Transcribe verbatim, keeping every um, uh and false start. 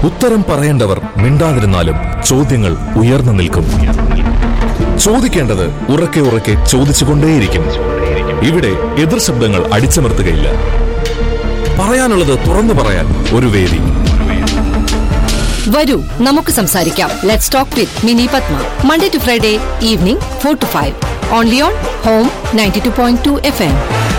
ഉത്തരം പറയേണ്ടവർ മിണ്ടാതിരുന്നാലും ചോദ്യങ്ങൾ ഉയർന്നു നിൽക്കും. ചോദിക്കേണ്ടത് ഉറക്കെ ഉറക്കെ ചോദിച്ചുകൊണ്ടേയിരിക്കും. ഇവിടെ എതിർ ശബ്ദങ്ങൾ അടിച്ചമർത്തുകയില്ല. പറയാനുള്ളത് തുറന്നു പറയാൻ ഒരു വേദി. വരൂ, നമുക്ക് സംസാരിക്കാം. Let's talk with mini Padma. Monday to Friday evening four to five. Only on home ninety two point two F M.